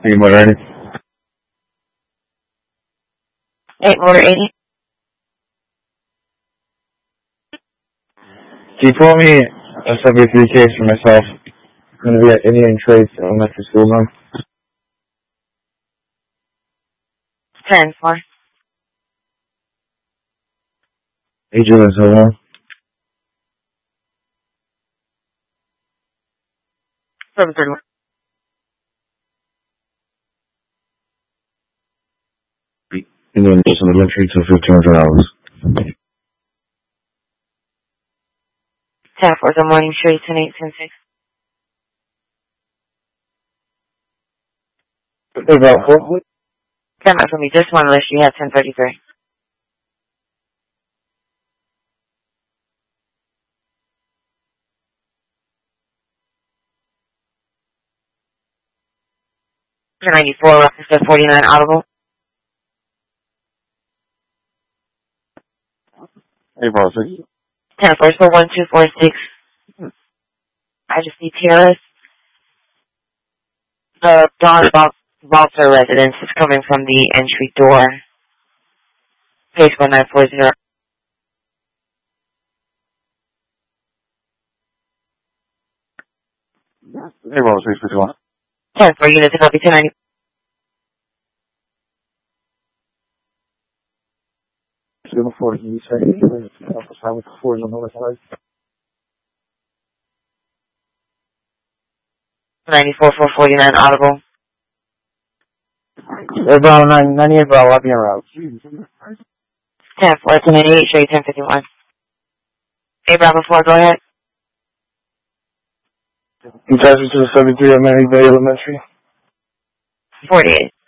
Hey, motor 80. 8 motor 80. Can you pull me a 73 case for myself? I'm going to be at Indian Trace Elementary School zone. 10-4. Agent is hello. 731. Indian Trace Elementary to $1,500. 10-4, good morning, Trace 108-10-6. About what? Come up for me, just one list, you have 1033. For 94, reference to 49 audible. Hey, boss. 10-4, so 1246. I just see Terrace. The Don Balser residence is coming from the entry door. Page 1940. Hey, boss. 651. 10-4, unit to copy 1090. 740, can you say? How with the 4s on the other side? 94, 449 audible. Hey, Bravo 98, Bravo. I'll be en route. 10-4, 1098, show you 1051. Hey, Bravo 4, go ahead. You guys are to the 73 at Mary Bay Elementary? 48.